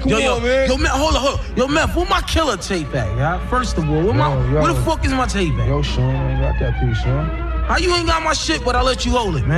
Come on, man. Yo, Meth, hold on. Yo, Meth, where my killer tape at, yeah? First of all, where the fuck is my tape at? Yo, Sean, I ain't got that piece, Sean. How you ain't got my shit, but I let you hold it, man?